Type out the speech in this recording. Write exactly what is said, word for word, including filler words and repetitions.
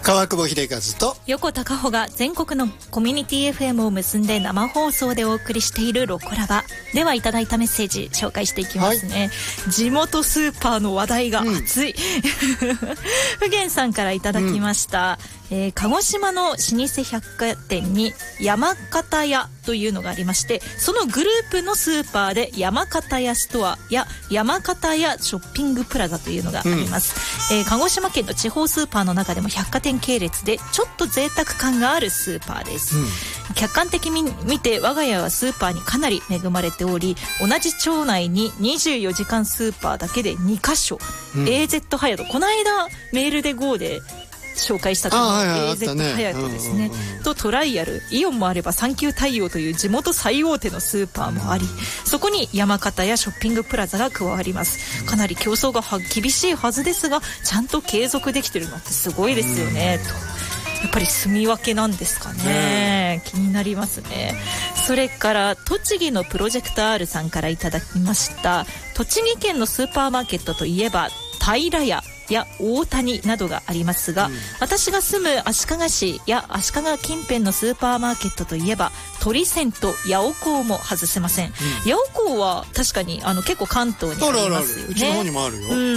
川久保秀和と横田加穂が全国のコミュニティ エフエム を結んで生放送でお送りしているロコラバでは、いただいたメッセージ紹介していきますね、はい、地元スーパーの話題が熱い、うん、ふげんさんからいただきました、うんえー、鹿児島の老舗百貨店に山形屋というのがありまして、そのグループのスーパーで山形屋ストアや山形屋ショッピングプラザというのがあります、うんえー、鹿児島県の地方スーパーの中でも百貨店系列でちょっと贅沢感があるスーパーです、うん、客観的に見て我が家はスーパーにかなり恵まれており、同じ町内ににじゅうよじかんスーパーだけでにカ所、うん、エーゼット ハヤト、この間メールで ゴー で紹介したと思う エーゼット ハヤトですね、うんうん、とトライアル、イオンもあればサンキュー太陽という地元最大手のスーパーもあり、そこに山形やショッピングプラザが加わります。かなり競争が厳しいはずですが、ちゃんと継続できてるのってすごいですよね、と。やっぱり住み分けなんですかね、気になりますね。それから栃木のプロジェクト R さんからいただきました。栃木県のスーパーマーケットといえば平屋や大谷などがありますが、うん、私が住む足利市や足利近辺のスーパーマーケットといえば鳥泉と八尾港も外せません、うん、八尾港は確かにあの結構関東にありますよね。 あるあるある、うちの方にもあるよ、うん